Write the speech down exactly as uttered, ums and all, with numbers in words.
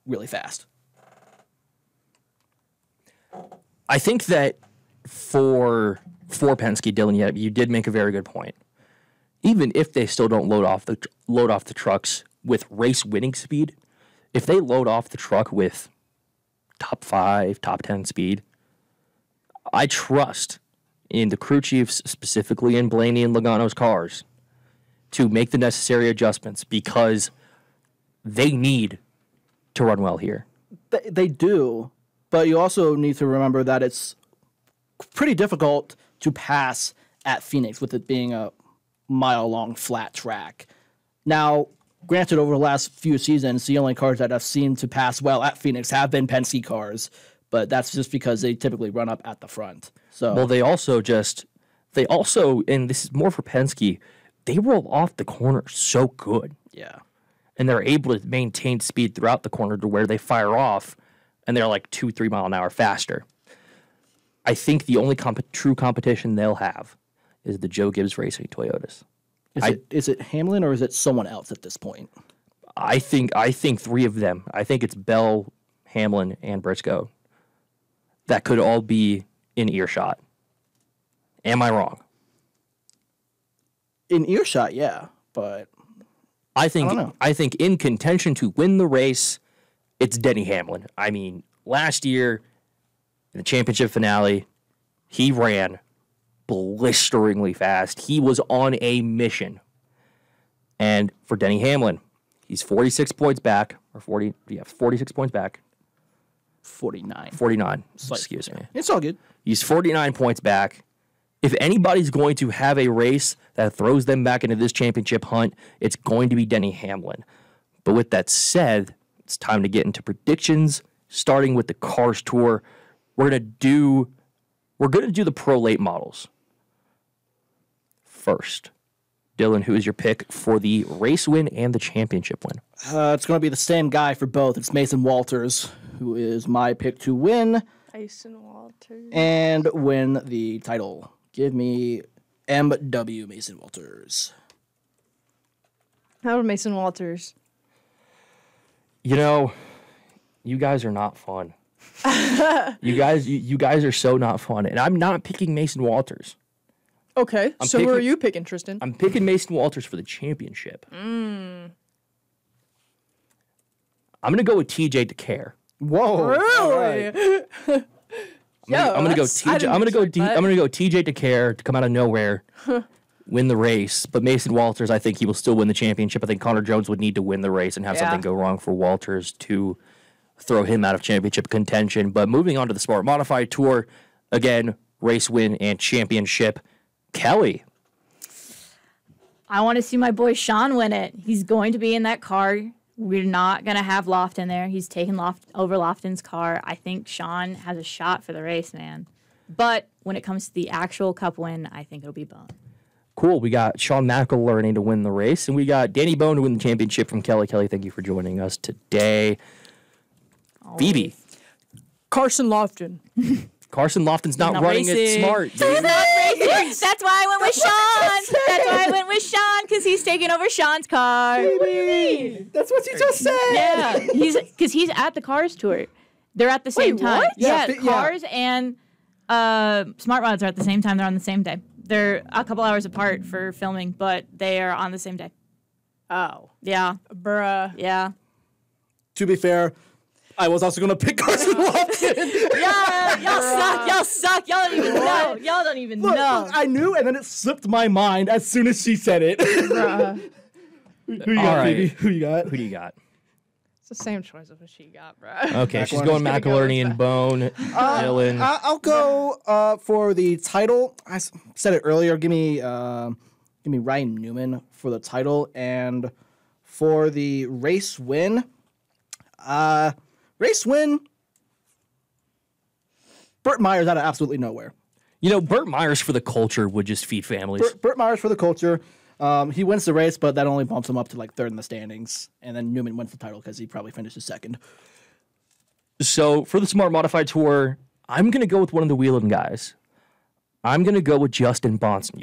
really fast. I think that for for Penske, Dylan, yeah, you did make a very good point. Even if they still don't load off the load off the trucks with race winning speed, if they load off the truck with top five, top ten speed, I trust in the crew chiefs, specifically in Blaney and Logano's cars, to make the necessary adjustments because they need to run well here. They, they do, but you also need to remember that it's pretty difficult to pass at Phoenix with it being a mile-long flat track. Now, granted, over the last few seasons, the only cars that I've seen to pass well at Phoenix have been Penske cars, but that's just because they typically run up at the front. So, well, they also just, they also, and this is more for Penske, they roll off the corner so good. yeah. And they're able to maintain speed throughout the corner to where they fire off, and they're like two, three mile an hour faster. I think the only comp- true competition they'll have is the Joe Gibbs Racing Toyotas. Is I, it is it Hamlin or is it someone else at this point? I think I think three of them. I think it's Bell, Hamlin, and Briscoe. That could all be in earshot. Am I wrong? In earshot, yeah, but I think I don't know. I think in contention to win the race, it's Denny Hamlin. I mean, last year in the championship finale, he ran blisteringly fast. He was on a mission. And for Denny Hamlin, he's forty-six points back, or forty, yeah, forty-six points back. forty-nine. forty-nine, Slight- excuse me. It's all good. He's forty-nine points back. If anybody's going to have a race that throws them back into this championship hunt, it's going to be Denny Hamlin. But with that said, it's time to get into predictions, starting with the Cars Tour. We're gonna do we're gonna do the Pro Late models first. Dylan, who is your pick for the race win and the championship win? Uh, it's going to be the same guy for both. It's Mason Walters, who is my pick to win Mason Walters. and win the title. Give me M W Mason Walters. How about Mason Walters? You know, you guys are not fun. you guys, you, you guys are so not fun, and I'm not picking Mason Walters. Okay, I'm so who picking- are you picking, Tristan? I'm picking Mason Walters for the championship. Mm. I'm gonna go with T J DeCare. Whoa. Really? I'm gonna, I'm gonna go that's- I T J. didn't I'm gonna go. expect D, that. I'm gonna go T J DeCare to come out of nowhere, win the race. But Mason Walters, I think he will still win the championship. I think Connor Jones would need to win the race and have Yeah. something go wrong for Walters to throw him out of championship contention. But moving on to the Smart Modified Tour, again, race win and championship. Kelly, I want to see my boy Sean win it. He's going to be in that car. We're not going to have Lofton there. He's taking Loft over Lofton's car. I think Sean has a shot for the race, man. But when it comes to the actual cup win, I think it'll be Bone. cool. We got Sean McElerney to win the race, and we got Danny Bone to win the championship from Kelly. Kelly, thank you for joining us today. Phoebe, Carson Lofton. Carson Lofton's not, not running it racing. smart. He's dude. not racing. That's why I went with Sean. That's why I went with Sean, because he's taking over Sean's car. That's what you just said. Yeah, he's because he's at the Cars Tour. They're at the same Wait, time. what? Yeah, Yeah, fi- yeah. Cars and uh, Smart Rods are at the same time. They're on the same day. They're a couple hours apart for filming, but they are on the same day. Oh. Yeah, Bruh. yeah. To be fair, I was also going to pick Carson Lofton. Yeah, y'all suck. Y'all suck. Y'all don't even know. Y'all don't even Look, know. look, I knew, and then it slipped my mind as soon as she said it. Bruh. Who you All got, right. baby? Who you got? Who do you got? It's the same choice of what she got, bruh. Okay, she's McElerney's going gonna go McElerney with and Bone. Dylan. I- I'll go uh, for the title. I s- said it earlier. Give me, uh, give me Ryan Newman for the title, and for the race win. Uh, race win. Burt Myers out of absolutely nowhere. You know, Burt Myers for the culture would just feed families. Burt, Burt Myers for the culture. Um, he wins the race, but that only bumps him up to like third in the standings, and then Newman wins the title because he probably finishes second. So for the Smart Modified Tour, I'm going to go with one of the Wheeling guys. I'm going to go with Justin Bonson.